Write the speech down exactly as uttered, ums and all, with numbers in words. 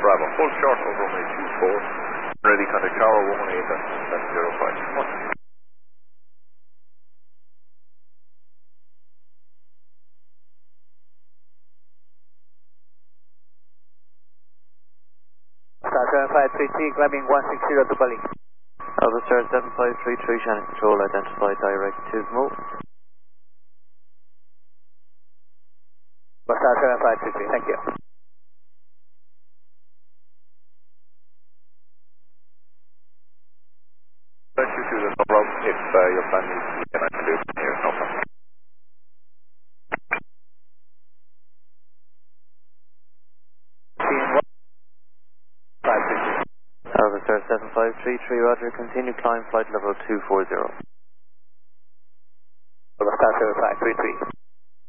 Bravo. Full short over runway two four. Ready, contact tower one one eight at seven zero five. Star seven five three three, climbing one six zero to Bali. Alpha Star seven five three three, Shannon Control, identify directive move. Star seven five three three, thank you. Thank you to the no problem. If uh, your plan is to can I can do it from here, no problem. five three three. Alpha Star seven five three three, roger, continue climb flight level two four zero. Star seven five three three.